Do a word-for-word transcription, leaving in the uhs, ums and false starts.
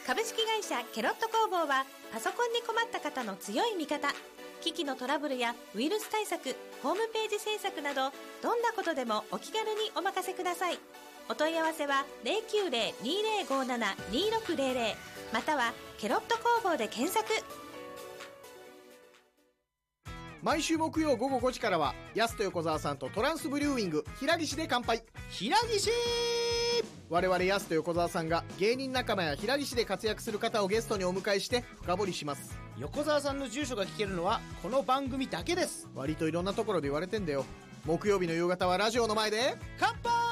株式会社ケロット工房はパソコンに困った方の強い味方。機器のトラブルやウイルス対策、ホームページ制作などどんなことでもお気軽にお任せください。お問い合わせは ゼロきゅうゼロ にゼロごなな にろくゼロゼロ またはケロット工房で検索。 毎週木曜午後ごじからはヤスと横澤さんとトランスブリューイング平岸で乾杯。 平岸。 我々ヤスと横澤さんが芸人仲間や平岸で活躍する方をゲストにお迎えして深掘りします。 横澤さんの住所が聞けるのはこの番組だけです。 割といろんなところで言われてんだよ。木曜日の夕方はラジオの前で乾杯。